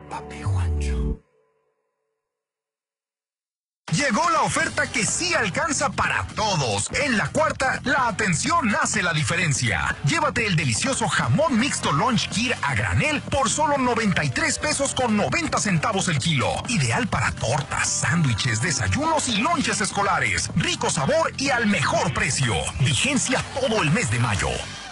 Papi Juancho. Llegó la oferta que sí alcanza para todos. En la Cuarta, la atención hace la diferencia. Llévate el delicioso jamón mixto Lunch Kir a granel por solo 93 pesos con 90 centavos el kilo. Ideal para tortas, sándwiches, desayunos y lonches escolares. Rico sabor y al mejor precio. Vigencia todo el mes de mayo.